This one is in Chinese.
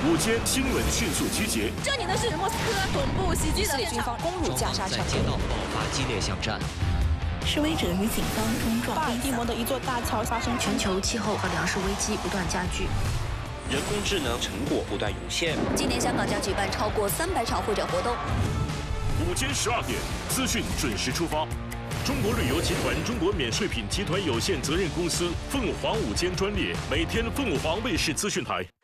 午间新闻迅速集结。 这里的是莫斯科总部袭击的现场， 攻入加沙城， 在街道爆发激烈巷战。 示威者与警方冲撞。 巴尔的摩的一座大桥发生全球气候和粮食危机不断加剧。 人工智能成果不断涌现。 今年香港将举办超过300场会展活动。 午间12点，资讯准时出发。中国旅游集团中国免税品集团有限责任公司凤凰午间专列，每天凤凰卫视资讯台。